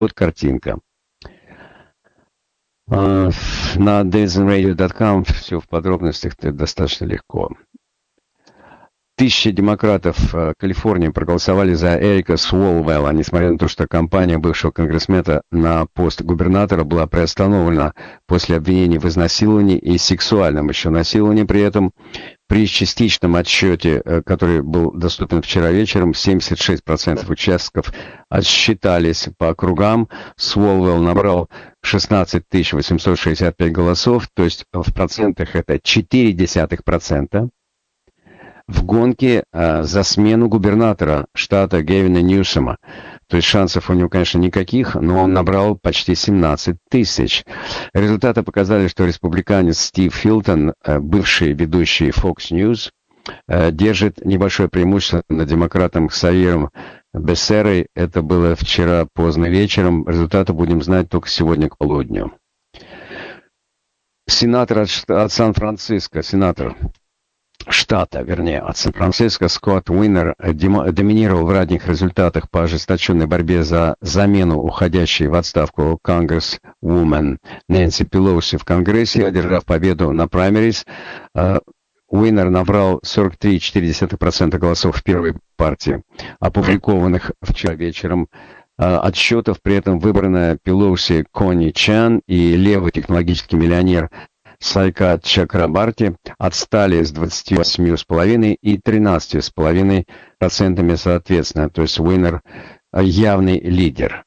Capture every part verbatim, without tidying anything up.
Вот картинка. На davidson radio dot com все в подробностях достаточно легко. Тысячи демократов в Калифорнии проголосовали за Эрика Сволвелла, несмотря на то, что кампания бывшего конгрессмена на пост губернатора была приостановлена после обвинений в изнасиловании и сексуальном еще насиловании. При этом при частичном отсчете, который был доступен вчера вечером, семьдесят шесть процентов участков отсчитались по округам. Сволвелл набрал шестнадцать тысяч восемьсот шестьдесят пять голосов, то есть в процентах это четыре десятых процента. В гонке а, за смену губернатора штата Гевина Ньюсома. То есть шансов у него, конечно, никаких, но он набрал почти семнадцать тысяч. Результаты показали, что республиканец Стив Хилтон, бывший ведущий Fox News, держит небольшое преимущество над демократом Ксавьером Бессерой. Это было вчера поздно вечером. Результаты будем знать только сегодня к полудню. Сенатор от, от Сан-Франциско, сенатор штата, вернее, от Сан-Франциско Скотт Уинер доминировал в ранних результатах по ожесточенной борьбе за замену уходящей в отставку конгрессвумен Нэнси Пелоси в Конгрессе, одержав победу на праймерис. Уинер набрал сорок три целых четыре десятых процента голосов в первой партии, опубликованных вчера вечером отсчетов. При этом выбранная Пелоси Конни Чан и левый технологический миллионер Сайка Чакрабарти отстали с двадцатью восемью целых пять десятых и тринадцатью целых пять десятых процентами соответственно. То есть Уинер явный лидер.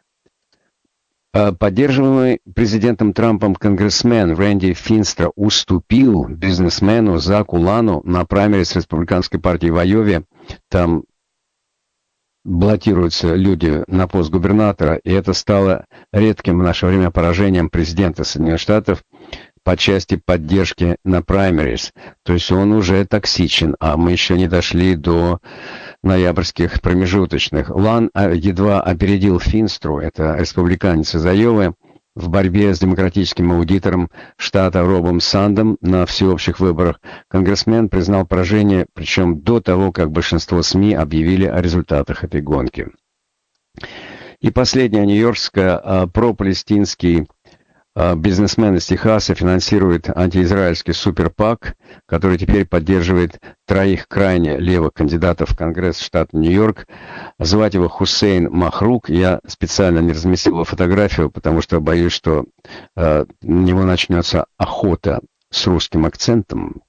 Поддерживаемый президентом Трампом конгрессмен Рэнди Финстра уступил бизнесмену Заку Лану на праймерис республиканской партии в Айове. Там баллотируются люди на пост губернатора, и это стало редким в наше время поражением президента Соединенных Штатов по части поддержки на праймерис. То есть он уже токсичен, а мы еще не дошли до ноябрьских промежуточных. Лан едва опередил Финстру, это республиканец из Айовы, в борьбе с демократическим аудитором штата Робом Сандом на всеобщих выборах. Конгрессмен признал поражение, причем до того, как большинство СМИ объявили о результатах этой гонки. И последняя нью-йоркская пропалестинский бизнесмен из Техаса финансирует антиизраильский суперпак, который теперь поддерживает троих крайне левых кандидатов в Конгресс штата Нью-Йорк. Звать его Хусейн Махрук. Я специально не разместил его фотографию, потому что боюсь, что э, на него начнется охота с русским акцентом.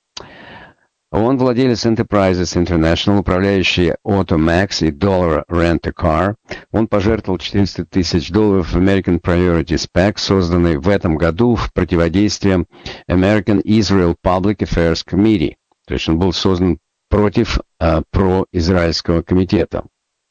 Он владелец Enterprises International, управляющий AutoMax и Dollar Rent-A-Car. Он пожертвовал четыреста тысяч долларов в American Priorities пак, созданный в этом году в противодействие American Israel Public Affairs Committee. То есть он был создан против а, произраильского комитета.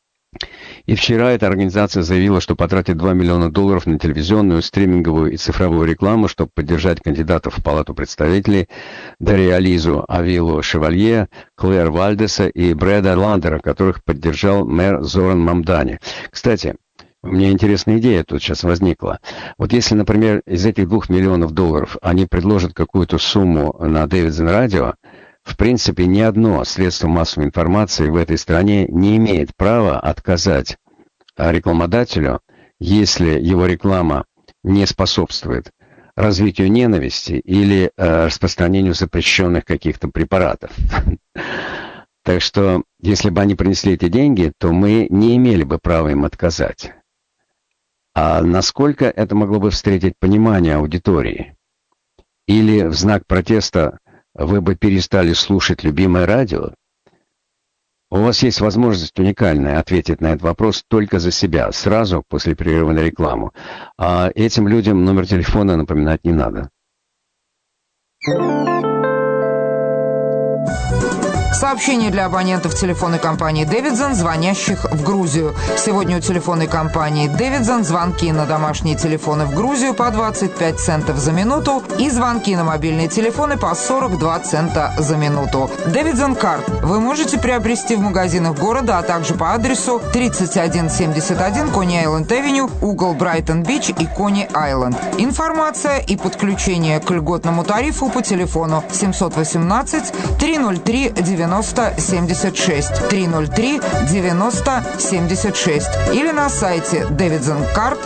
И вчера эта организация заявила, что потратит два миллиона долларов на телевизионную, стриминговую и цифровую рекламу, чтобы поддержать кандидатов в Палату представителей Дарья Лизу Авилу Шевалье, Клэр Вальдеса и Брэда Ландера, которых поддержал мэр Зоран Мамдани. Кстати, у меня интересная идея тут сейчас возникла. Вот если, например, из этих двух миллионов долларов они предложат какую-то сумму на Davidson Radio, в принципе, ни одно средство массовой информации в этой стране не имеет права отказать рекламодателю, если его реклама не способствует развитию ненависти или э, распространению запрещенных каких-то препаратов. Так что, если бы они принесли эти деньги, то мы не имели бы права им отказать. А насколько это могло бы встретить понимание аудитории? Или в знак протеста вы бы перестали слушать любимое радио? У вас есть возможность уникальная ответить на этот вопрос только за себя, сразу после перерыва на рекламу. А этим людям номер телефона напоминать не надо. Сообщение для абонентов телефонной компании Davidson, звонящих в Грузию. Сегодня у телефонной компании Davidson звонки на домашние телефоны в Грузию по двадцать пять центов за минуту и звонки на мобильные телефоны по сорок два цента за минуту. Davidson Card вы можете приобрести в магазинах города, а также по адресу тридцать один семьдесят один Кони-Айленд-Авеню, угол Брайтон-Бич и Кони-Айленд. Информация и подключение к льготному тарифу по телефону семьсот восемнадцать триста три девяносто семьдесят шесть триста три девяносто семьдесят шесть или на сайте davidson card